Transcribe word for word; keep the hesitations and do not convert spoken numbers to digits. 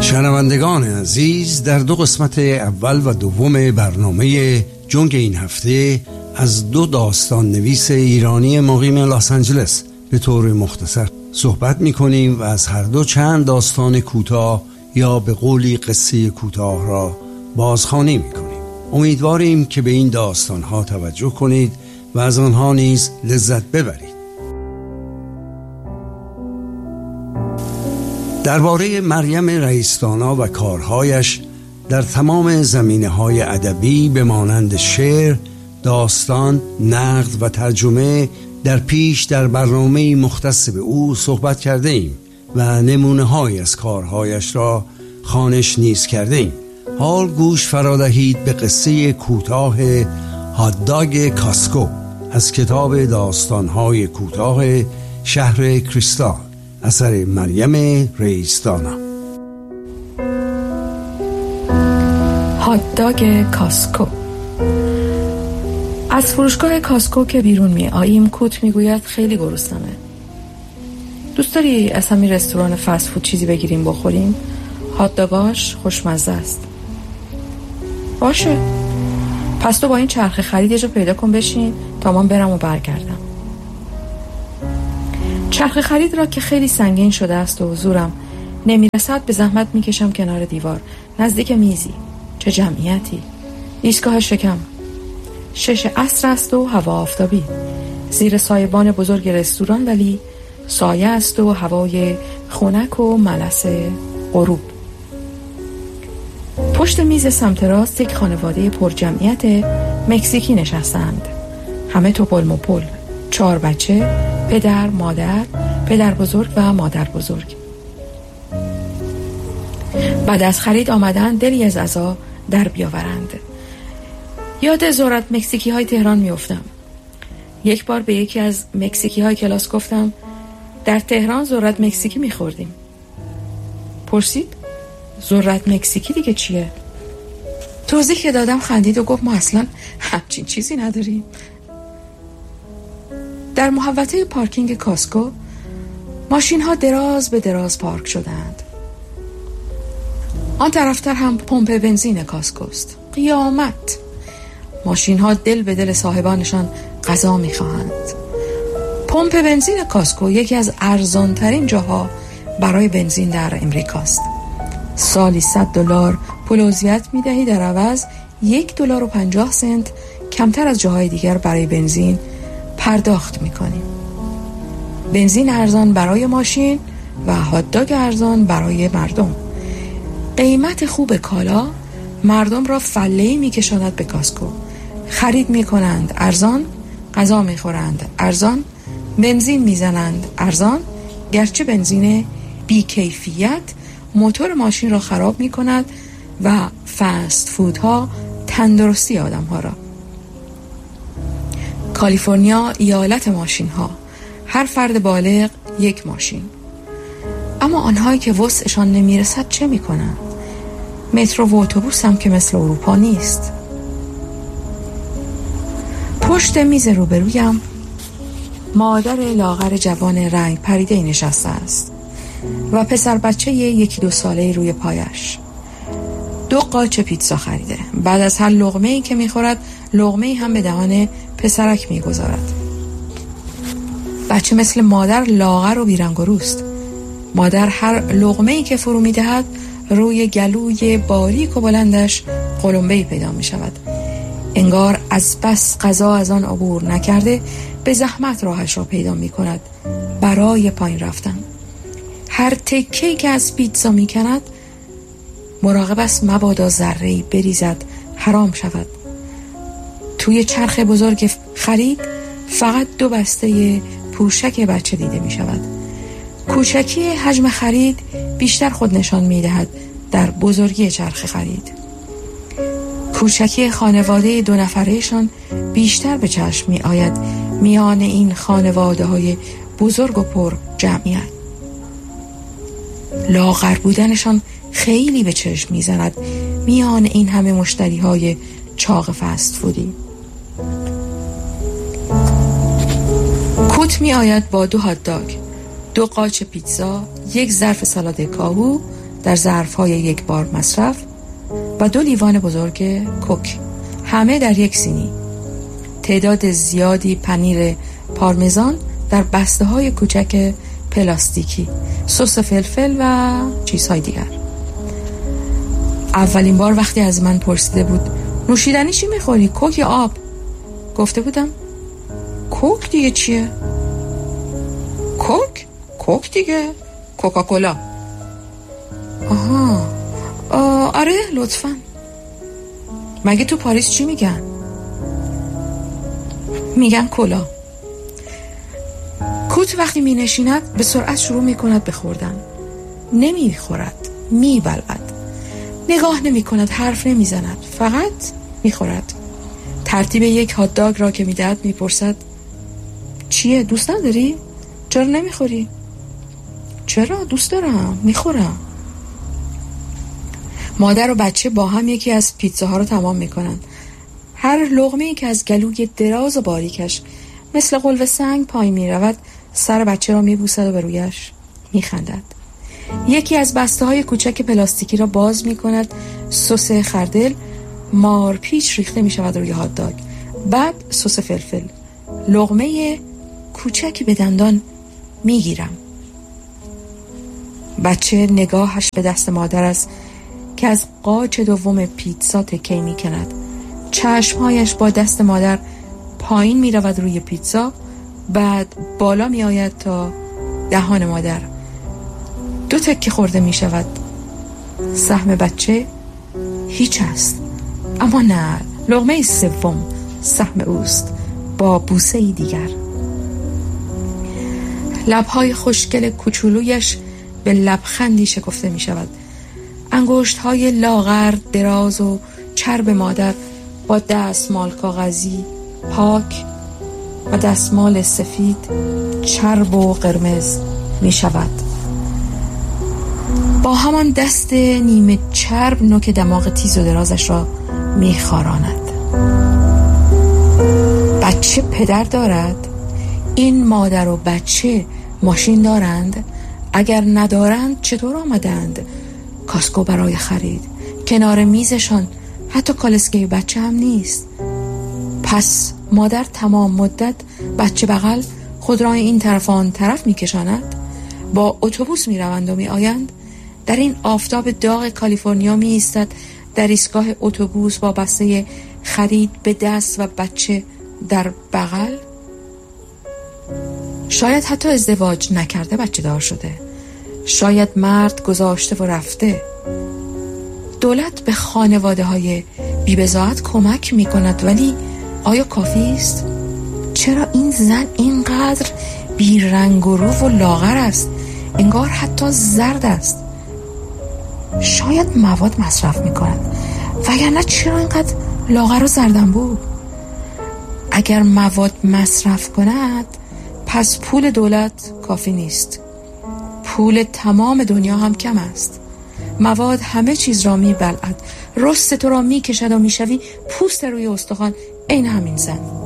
شنوندگان عزیز، در دو قسمت اول و دوم برنامه جنگ این هفته از دو داستان نویس ایرانی مقیم لس آنجلس به طور مختصر صحبت می کنیم و از هر دو چند داستان کوتاه یا به قولی قصه کوتاه را بازخوانی می کنیم. امیدواریم که به این داستان ها توجه کنید و از آنها نیز لذت ببرید. درباره مریم رئیس‌دانا و کارهایش در تمام زمینه‌های ادبی به مانند شعر، داستان، نقد و ترجمه در پیش در برنامه مختص به او صحبت کرده ایم و نمونه‌هایی از کارهایش را خوانش نیز کرده ایم. حال گوش فرا دهید به قصه کوتاه هات‌داگ کاسکو از کتاب داستان‌های کوتاه شهر کریستال اثر مریم رئیس‌دانا. هات‌داگ کاسکو. از فروشگاه کاسکو که بیرون می آییم کوت می گوید خیلی گرسنمه. دوست داری از همین رستوران فست فود چیزی بگیریم بخوریم؟ هات‌داگاش خوشمزه است. باشه، پس تو با این چرخ خرید یه جا پیدا کن بشین تا من برم و برگردم. چرخ خرید را که خیلی سنگین شده است و زورم نمیرسد به زحمت میکشم کنار دیوار نزدیک میزی. چه جمعیتی! ایستگاه شکم. شش عصر است و هوا آفتابی. زیر سایبان بزرگ رستوران ولی سایه است و هوای خنک و ملس غروب. پشت میز سمت راست یک خانواده پر جمعیت مکزیکی نشستند. همه توپل مپل، چهار بچه، پدر، مادر، پدر بزرگ و مادر بزرگ. بعد از خرید آمدن دلی از عزا در بیاورند. یاد ذرت مکزیکی های تهران میافتم. یک بار به یکی از مکزیکی های کلاس گفتم در تهران ذرت مکزیکی میخوردیم. پرسید ذرت مکزیکی دیگه چیه؟ توضیح که دادم خندید و گفت ما اصلا همچین چیزی نداریم. در محوطه پارکینگ کاسکو ماشین ها دراز به دراز پارک شدند. آن طرفتر هم پمپ بنزین کاسکوست. قیامت! ماشین ها دل به دل صاحبانشان غذا میخواهند. پمپ بنزین کاسکو یکی از ارزان ترین جاها برای بنزین در امریکاست. سالی صد دلار پول عضویت میدهی، در عوض یک دلار و پنجاه سنت کمتر از جاهای دیگر برای بنزین پرداخت میکنیم. بنزین ارزان برای ماشین و هات‌داگ ارزان برای مردم. قیمت خوب کالا مردم را فله‌ای میکشاند به کاسکو. خرید میکنند ارزان، غذا میخورند ارزان، بنزین میزنند ارزان، گرچه بنزین بیکیفیت موتور ماشین را خراب میکند و فست فودها تندرستی آدم ها را. کالیفرنیا ایالت ماشین ها، هر فرد بالغ یک ماشین. اما آنهایی که وسعشان نمیرسد چه میکنند؟ مترو و اتوبوس هم که مثل اروپا نیست. پشت میز روبرویم مادر لاغر جوان رنگ پریده نشسته است و پسر بچه یکی دو ساله روی پایش. دو قاچ پیتزا خریده. بعد از هر لقمه‌ای که میخورد لقمه‌ای هم به دهان پسرک میگذارد. بچه مثل مادر لاغر و بیرنگ و روست. مادر هر لقمه‌ای که فرو میدهد روی گلوی باریک و بلندش قلمبه‌ای پیدا میشود. انگار از بس غذا از آن عبور نکرده به زحمت راهش را پیدا میکند برای پایین رفتن. هر تکه‌ای که از پیتزا میکند مراقب است مبادا ذره‌ای بریزد حرام شود. توی چرخ بزرگ خرید فقط دو بسته پوشک بچه دیده می شود. کوچکی حجم خرید بیشتر خود نشان می دهد در بزرگی چرخ خرید. کوچکی خانواده دو نفرهشان بیشتر به چشم می آید میان این خانواده های بزرگ و پر جمعیت. لاغر بودنشان خیلی به چشم می زند میان این همه مشتری های چاق فست فودی. کوت می آید با دو هات داگ، دو قاچ پیتزا، یک ظرف سالاد کاهو در ظرف‌های یک بار مصرف و دو لیوان بزرگ کوک، همه در یک سینی. تعداد زیادی پنیر پارمزان در بسته‌های کوچک پلاستیکی، سس فلفل و چیزهای دیگر. اولین بار وقتی از من پرسیده بود نوشیدنی چی میخوری؟ کوک یا آب؟ گفته بودم کوک دیگه. چیه؟ کوک؟ کوک دیگه، کوکاکولا. آها، آره لطفاً. مگه تو پاریس چی میگن؟ میگن کلا. کوت وقتی می نشیند به سرعت شروع می کند به خوردن. نمی خورد، می بلعد. نگاه نمی کند، حرف نمی زند، فقط می خورد. ترتیب یک هات داگ را که می دهد می پرسد چیه؟ دوست نداری؟ چرا نمی خوری؟ چرا؟ دوست دارم، می خورم. مادر و بچه با هم یکی از پیتزاها رو تمام می کنند. هر لقمه‌ای که از گلوی دراز و باریکش مثل قلوه سنگ پای می رود، سر بچه را می بوسد و به رویش می خندد. یکی از بسته های کوچک پلاستیکی را باز می کند. سس خردل مارپیچ ریخته می شود روی هات داگ، بعد سس فلفل. لقمه کوچکی به دندان می گیرم. بچه نگاهش به دست مادر است که از قاچ دوم پیتزا تکه می کند. چشمهایش با دست مادر پایین می رود روی پیتزا، بعد بالا می آید تا دهان مادر. دو تکه خورده می شود. سهم بچه هیچ است، اما نه، لقمه سوم سهم اوست با بوسه ای دیگر. لبهای خوشگل کوچولویش به لبخندی شکفته می شود. انگشت های لاغر، دراز و چرب مادر با دستمال کاغذی پاک و دستمال سفید چرب و قرمز می شود. با همان دست نیمه چرب نوک دماغ تیز و درازش را می خاراند. بچه پدر دارد؟ این مادر و بچه ماشین دارند؟ اگر ندارند چطور آمدند؟ کاسکو برای خرید، کنار میزشان حتی کالسکه بچه هم نیست. پس مادر تمام مدت بچه بغل خود را این طرف آن طرف می کشاند. با اتوبوس می روند و می آیند. در این آفتاب داغ کالیفرنیا می ایستد در ایستگاه اتوبوس با بسته خرید به دست و بچه در بغل. شاید حتی ازدواج نکرده بچه دار شده. شاید مرد گذاشته و رفته. دولت به خانواده های بی‌بضاعت کمک می کند، ولی آیا کافی است؟ چرا این زن اینقدر بی رنگ و رو و لاغر است؟ انگار حتی زرد است. شاید مواد مصرف می کند، وگرنه چرا اینقدر لاغر و زردنبو؟ اگر مواد مصرف کند پس پول دولت کافی نیست. پول تمام دنیا هم کم است. مواد همه چیز را می بلعد، رست تو را می کشد و می شوی پوست روی استخوان. این همین زن.